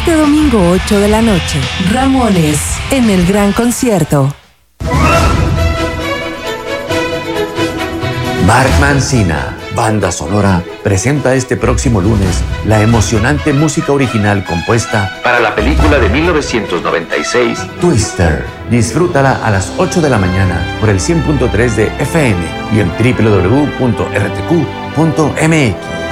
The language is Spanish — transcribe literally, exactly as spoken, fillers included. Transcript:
Este domingo ocho de la noche, Ramones en el gran concierto. Mark Mancina, banda sonora, presenta este próximo lunes la emocionante música original compuesta para la película de mil novecientos noventa y seis, Twister. Disfrútala a las ocho de la mañana por el cien punto tres de F M y en doble u doble u doble u punto r t q punto m x.